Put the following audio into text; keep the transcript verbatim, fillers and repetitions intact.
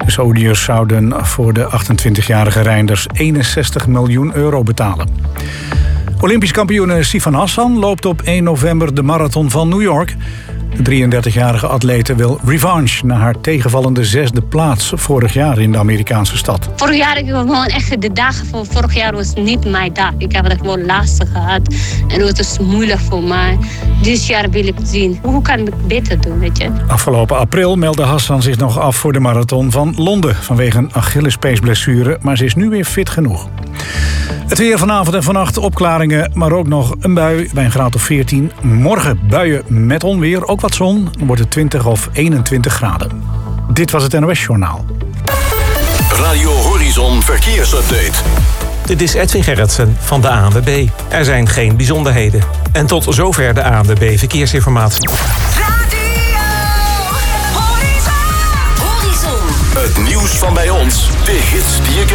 De Saoediërs zouden voor de achtentwintigjarige Reinders eenenzestig miljoen euro betalen. Olympisch kampioene Sifan Hassan loopt op één november de marathon van New York. De drieëndertigjarige atlete wil revanche na haar tegenvallende zesde plaats vorig jaar in de Amerikaanse stad. Vorig jaar, ik gewoon echt de dag van vorig jaar was niet mijn dag. Ik heb het gewoon lastig gehad en het was moeilijk voor mij. Dit jaar wil ik zien, hoe kan ik beter doen, weet je. Afgelopen april meldde Hassan zich nog af voor de marathon van Londen vanwege een Achillespeesblessure, maar ze is nu weer fit genoeg. Het weer vanavond en vannacht opklaringen, maar ook nog een bui bij een graad of veertien. Morgen buien met onweer, ook wat zon. Dan wordt het twintig of eenentwintig graden. Dit was het N O S-journaal. Radio Horizon Verkeersupdate. Dit is Edwin Gerritsen van de A N W B. Er zijn geen bijzonderheden. En tot zover de A N W B Verkeersinformatie. Radio Horizon. Het nieuws van bij ons. De hits die je kent.